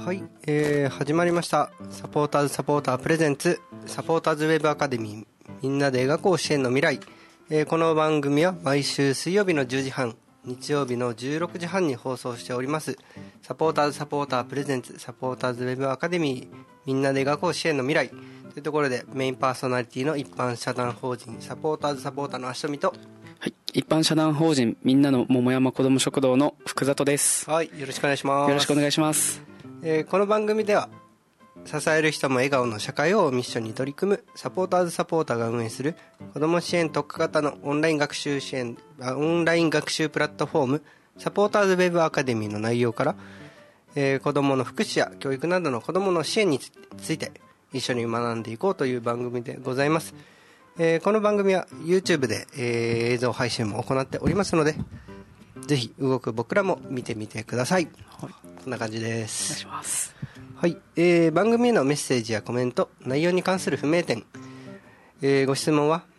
はい、始まりましたサポータープレゼンツサポーターズウェブアカデミーみんなで描こう支援の未来、この番組は毎週水曜日の10時半日曜日の16時半に放送しておりますサポータープレゼンツサポーターズウェブアカデミーみんなで描こう支援の未来というところで、メインパーソナリティの一般社団法人サポーターの足富と、 はい、一般社団法人みんなの桃山子ども食堂の福里です。 はい、よろしくお願いします。 よろしくお願いします。 この番組では支える人も笑顔の社会をミッションに取り組むサポーターが運営する子ども支援特化型のオンライン学習プラットフォームサポーターズウェブアカデミーの内容から、子どもの福祉や教育などの子どもの支援について一緒に学んでいこうという番組でございます。この番組は YouTube で、映像配信も行っておりますので、ぜひ動く僕らも見てみてください。はい、こんな感じです。 お願いします。 はい、番組へのメッセージやコメント、内容に関する不明点、ご質問は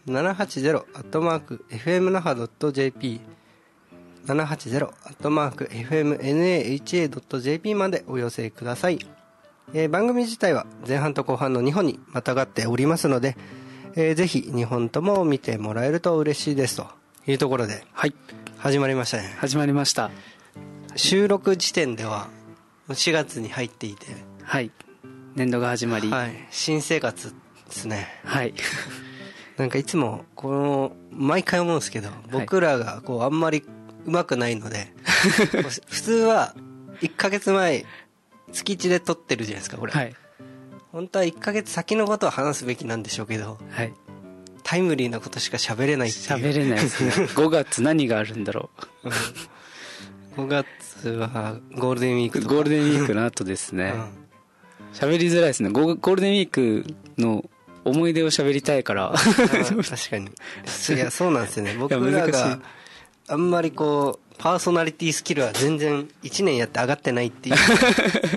780@fmnaha.jp 780@fmnaha.jp までお寄せください。番組自体は前半と後半の2本にまたがっておりますので、ぜひ2本とも見てもらえると嬉しいですというところで、 はい、 始まりましたね。 始まりました。 収録時点では4月に入っていて、 はい、年度が始まり、 はい、新生活ですね。 はい。 なんかいつも毎回思うんですけど、僕らがあんまり上手くないので普通は1ヶ月前月1で撮ってるじゃないですかこれ、はい、本当は1ヶ月先のことを話すべきなんでしょうけど、はい、タイムリーなことしか喋れないっていう。 喋れないですね。5月何があるんだろう5月はゴールデンウィークとかゴールデンウィークの後ですね。喋りづらいですね。ゴールデンウィークの思い出を喋りたいから確かに。いやそうなんですよね。僕らがあんまりパーソナリティスキルは全然1年やって上がってないっていう